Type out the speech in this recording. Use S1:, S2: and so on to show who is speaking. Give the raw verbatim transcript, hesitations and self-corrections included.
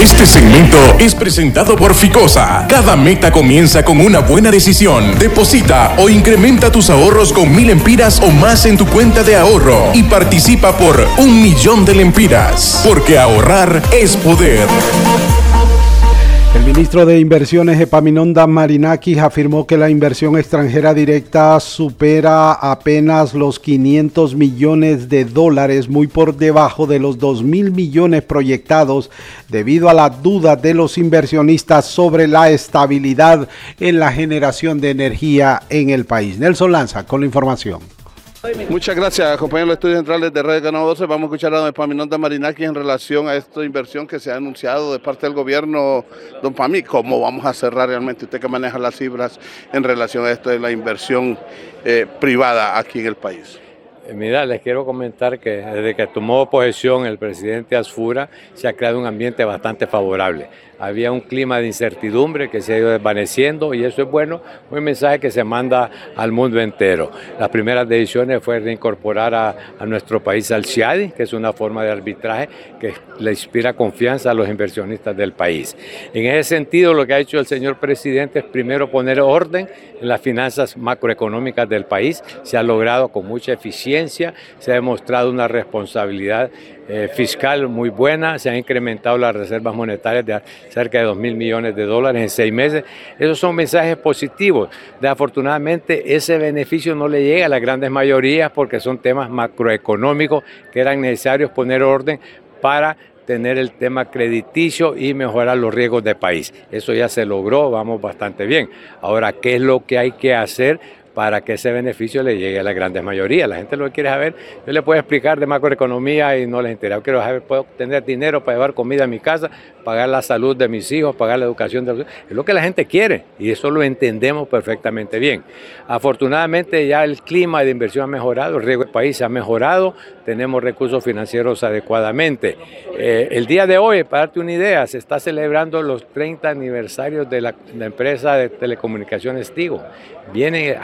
S1: Este segmento es presentado por Ficosa. Cada meta comienza con una buena decisión. Deposita o incrementa tus ahorros con mil lempiras o más en tu cuenta de ahorro y participa por un millón de lempiras. Porque ahorrar es poder.
S2: El ministro de Inversiones, Epaminondas Marinakis, afirmó que la inversión extranjera directa supera apenas los quinientos millones de dólares, muy por debajo de los dos mil millones proyectados, debido a la duda de los inversionistas sobre la estabilidad en la generación de energía en el país. Nelson Lanza con la información.
S3: Muchas gracias, compañeros de los estudios centrales de Radio Canal doce. Vamos a escuchar a don Epaminondas Marinakis en relación a esta inversión que se ha anunciado de parte del gobierno. Don Pami, ¿cómo vamos a cerrar realmente? Usted que maneja las cifras en relación a esto de la inversión eh, privada aquí en el país.
S4: Mira, les quiero comentar que desde que tomó posesión el presidente Asfura se ha creado un ambiente bastante favorable. Había un clima de incertidumbre que se ha ido desvaneciendo y eso es bueno, un mensaje que se manda al mundo entero. Las primeras decisiones fue reincorporar a, a nuestro país al C I A D I, que es una forma de arbitraje que le inspira confianza a los inversionistas del país. En ese sentido, lo que ha hecho el señor presidente es primero poner orden en las finanzas macroeconómicas del país. Se ha logrado con mucha eficiencia, se ha demostrado una responsabilidad Eh, fiscal muy buena, se han incrementado las reservas monetarias de cerca de dos mil millones de dólares en seis meses. Esos son mensajes positivos. Desafortunadamente ese beneficio no le llega a las grandes mayorías porque son temas macroeconómicos que eran necesarios poner orden para tener el tema crediticio y mejorar los riesgos del país. Eso ya se logró, vamos bastante bien. Ahora, ¿qué es lo que hay que hacer para que ese beneficio le llegue a la grandes mayoría? La gente lo que quiere saber, yo le puedo explicar de macroeconomía y no les interesa. Yo quiero saber, puedo tener dinero para llevar comida a mi casa, pagar la salud de mis hijos, pagar la educación de los hijos. Es lo que la gente quiere y eso lo entendemos perfectamente bien. Afortunadamente ya el clima de inversión ha mejorado, el riesgo del país ha mejorado, tenemos recursos financieros adecuadamente. Eh, el día de hoy, para darte una idea, se está celebrando los treinta aniversarios de la, la empresa de telecomunicaciones Tigo. Vienen